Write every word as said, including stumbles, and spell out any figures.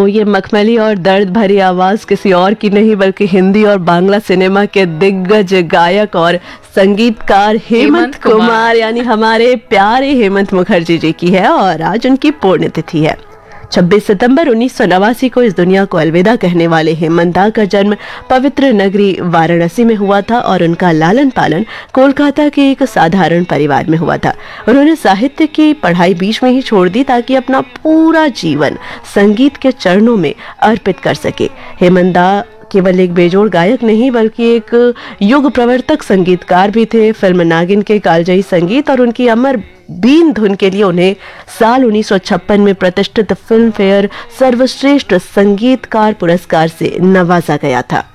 तो ये मखमली और दर्द भरी आवाज किसी और की नहीं बल्कि हिंदी और बांग्ला सिनेमा के दिग्गज गायक और संगीतकार हेमंत कुमार यानी हमारे प्यारे हेमंत मुखर्जी जी की है और आज उनकी पुण्यतिथि है। छब्बीस सितंबर उन्नीस सौ नवासी को इस दुनिया को अलविदा कहने वाले हेमंत दा का जन्म पवित्र नगरी वाराणसी में हुआ था और उनका लालन पालन कोलकाता के एक साधारण परिवार में हुआ था। उन्होंने साहित्य की पढ़ाई बीच में ही छोड़ दी ताकि अपना पूरा जीवन संगीत के चरणों में अर्पित कर सके। हेमंत दा केवल एक बेजोड़ गायक नहीं बल्कि एक युग प्रवर्तक संगीतकार भी थे। फिल्म नागिन के कालजयी संगीत और उनकी अमर बीन धुन के लिए उन्हें साल उन्नीस सौ छप्पन में प्रतिष्ठित फिल्म फेयर सर्वश्रेष्ठ संगीतकार पुरस्कार से नवाजा गया था।